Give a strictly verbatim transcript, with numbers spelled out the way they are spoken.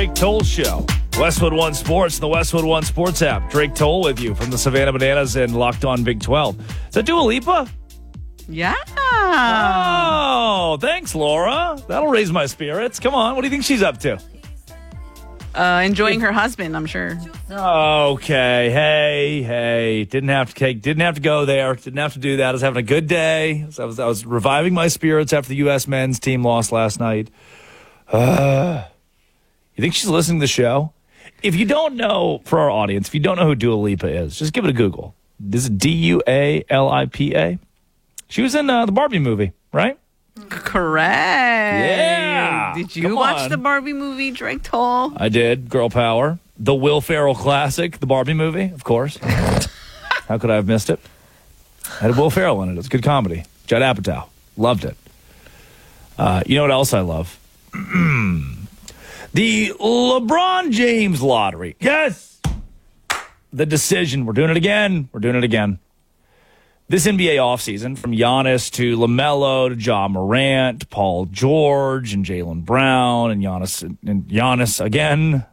Drake Toll Show. Westwood One Sports, the Westwood One Sports app. Drake Toll with you from the Savannah Bananas and Locked On Big twelve. Is that Dua Lipa? Yeah. Oh, thanks, Laura. That'll raise my spirits. Come on. What do you think she's up to? Uh, enjoying her husband, I'm sure. Okay. Hey, hey. Didn't have to take, didn't have to go there. Didn't have to do that. I was having a good day. I was, I was reviving my spirits after the U S men's team lost last night. Uh, you think she's listening to the show? If you don't know, for our audience, if you don't know who Dua Lipa is, just give it a Google. This is D U A L I P A. She was in uh, the Barbie movie, right? Correct. Yeah. Did you Come watch on. the Barbie movie, Drake Toll? I did. Girl Power. The Will Ferrell classic, the Barbie movie, of course. How could I have missed it? Had Will Ferrell in it. It's good comedy. Judd Apatow. Loved it. Uh, you know what else I love? The LeBron James lottery. Yes! The decision. We're doing it again. We're doing it again. This N B A offseason, from Giannis to LaMelo to Ja Morant, Paul George and Jaylen Brown and Giannis and Giannis again,